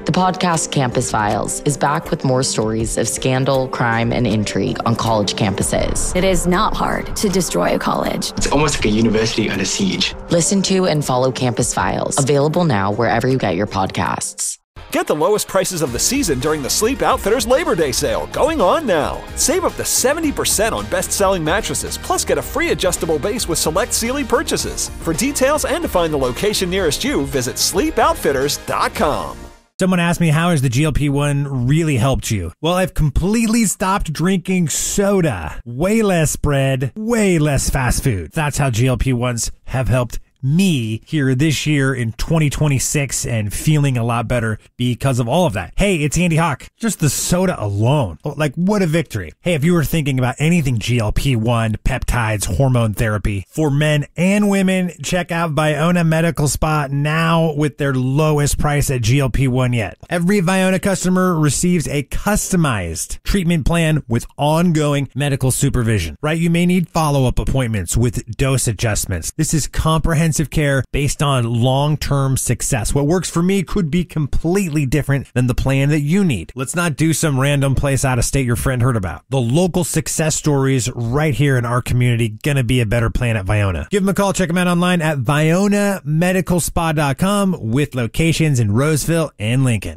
The podcast Campus Files is back with more stories of scandal, crime, and intrigue on college campuses. It is not hard to destroy a college. It's almost like a university under siege. Listen to and follow Campus Files, available now wherever you get your podcasts. Get the lowest prices of the season during the Sleep Outfitters Labor Day sale, going on now. Save up to 70% on best-selling mattresses, plus get a free adjustable base with select Sealy purchases. For details and to find the location nearest you, visit sleepoutfitters.com. Someone asked me, how has the GLP-1 really helped you? Well, I've completely stopped drinking soda. Way less bread, way less fast food. That's how GLP-1s have helped me here this year in 2026 and feeling a lot better because of all of that. Hey, it's Andy Hawk. Just the soda alone. Like, what a victory. Hey, if you were thinking about anything GLP-1, peptides, hormone therapy for men and women, check out Viona Medical Spa now with their lowest price at GLP-1 yet. Every Viona customer receives a customized treatment plan with ongoing medical supervision, right? You may need follow-up appointments with dose adjustments. This is comprehensive care based on long-term success. What works for me could be completely different than the plan that you need. Let's not do some random place out of state your friend heard about. The local success stories right here in our community, gonna be a better plan at Viona. Give them a call. Check them out online at VionaMedicalSpa.com with locations in Roseville and Lincoln.